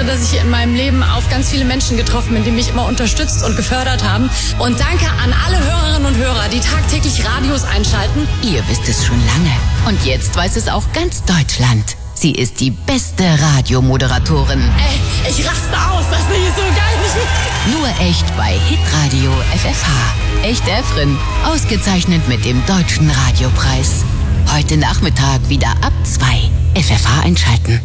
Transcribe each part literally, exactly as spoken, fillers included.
dass ich in meinem Leben auf ganz viele Menschen getroffen bin, die mich immer unterstützt und gefördert haben. Und danke an alle Hörerinnen und Hörer, die tagtäglich Radios einschalten. Ihr wisst es schon lange. Und jetzt weiß es auch ganz Deutschland. Sie ist die beste Radiomoderatorin. Ey, ich raste aus, das ist so geil. Nur echt bei Hitradio F F H. Echt Efren. Ausgezeichnet mit dem Deutschen Radiopreis. Heute Nachmittag wieder ab zwei. F F H einschalten.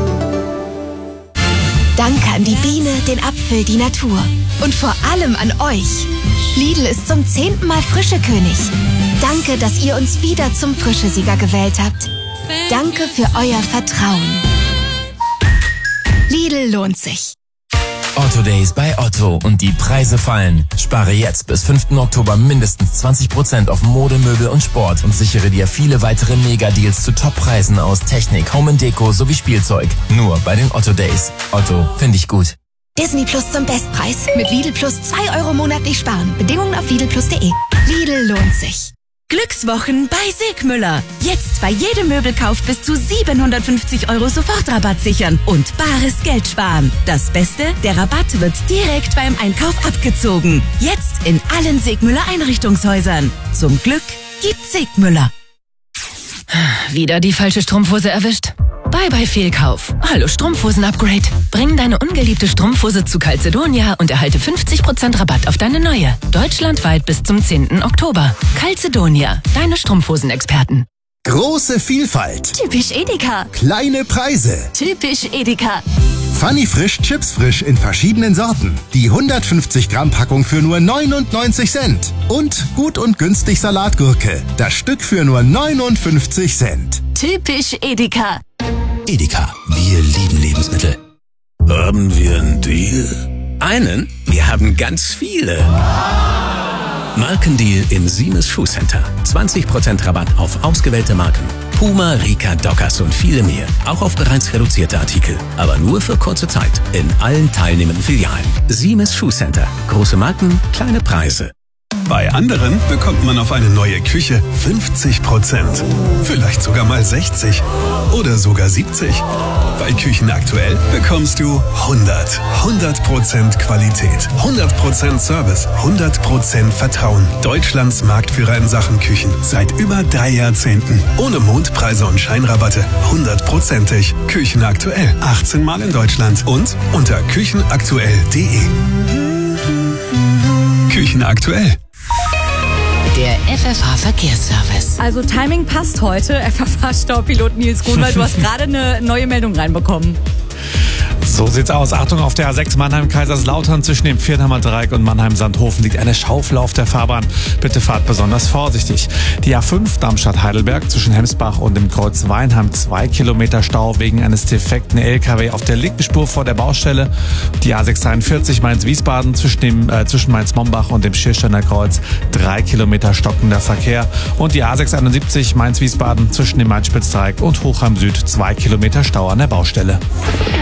Danke an die Biene, den Apfel, die Natur. Und vor allem an euch. Lidl ist zum zehnten Mal Frischekönig. Danke, dass ihr uns wieder zum Frischesieger gewählt habt. Danke für euer Vertrauen. Lidl lohnt sich. Otto Days bei Otto und die Preise fallen. Spare jetzt bis fünften Oktober mindestens zwanzig Prozent auf Mode, Möbel und Sport und sichere dir viele weitere Mega-Deals zu Top-Preisen aus Technik, Home and Deko sowie Spielzeug. Nur bei den Otto Days. Otto, finde ich gut. Disney Plus zum Bestpreis. Mit Lidl Plus zwei Euro monatlich sparen. Bedingungen auf lidl plus punkt de. Lidl lohnt sich. Glückswochen bei Sigmüller. Jetzt bei jedem Möbelkauf bis zu siebenhundertfünfzig Euro Sofortrabatt sichern und bares Geld sparen. Das Beste, der Rabatt wird direkt beim Einkauf abgezogen. Jetzt in allen Sigmüller Einrichtungshäusern. Zum Glück gibt's Sigmüller. Wieder die falsche Strumpfhose erwischt? Bye bye Fehlkauf. Hallo Strumpfhosen-Upgrade. Bring deine ungeliebte Strumpfhose zu Calzedonia und erhalte fünfzig Prozent Rabatt auf deine neue. Deutschlandweit bis zum zehnten Oktober. Calzedonia, deine Strumpfhosenexperten. Große Vielfalt. Typisch Edeka. Kleine Preise. Typisch Edeka. Funny Frisch Chips Frisch in verschiedenen Sorten. Die hundertfünfzig Gramm Packung für nur neunundneunzig Cent. Und gut und günstig Salatgurke. Das Stück für nur neunundfünfzig Cent. Typisch Edeka. Edeka, wir lieben Lebensmittel. Haben wir einen Deal? Einen? Wir haben ganz viele. Markendeal im Siemens Schuhcenter. zwanzig Prozent Rabatt auf ausgewählte Marken. Puma, Rika, Dockers und viele mehr. Auch auf bereits reduzierte Artikel. Aber nur für kurze Zeit. In allen teilnehmenden Filialen. Siemens Schuhcenter. Große Marken, kleine Preise. Bei anderen bekommt man auf eine neue Küche fünfzig Prozent. Vielleicht sogar mal sechzig. Oder sogar siebzig. Bei Küchen aktuell bekommst du hundert. hundert Prozent Qualität. hundert Prozent Service. hundert Prozent Vertrauen. Deutschlands Marktführer in Sachen Küchen. Seit über drei Jahrzehnten. Ohne Mondpreise und Scheinrabatte. hundertprozentig. Küchen aktuell. achtzehn Mal in Deutschland. Und unter küchenaktuell punkt de. Küchen aktuell. Der F F H-Verkehrsservice. Also Timing passt heute. F F H-Staupilot Nils Grunwald, du hast gerade eine neue Meldung reinbekommen. So sieht's aus. Achtung, auf der A sechs Mannheim-Kaiserslautern zwischen dem Viertheimer Dreieck und Mannheim-Sandhofen liegt eine Schaufel auf der Fahrbahn. Bitte fahrt besonders vorsichtig. Die A fünf Darmstadt-Heidelberg zwischen Hemsbach und dem Kreuz Weinheim zwei Kilometer Stau wegen eines defekten L K W auf der linken Spur vor der Baustelle. Die A sechs dreiundvierzig Mainz-Wiesbaden zwischen dem äh, zwischen Mainz-Mombach und dem Schiersteiner Kreuz drei Kilometer stockender Verkehr. Und die A sechs einundsiebzig Mainz-Wiesbaden zwischen dem Mainz-Spitz-Dreieck und Hochheim Süd zwei Kilometer Stau an der Baustelle.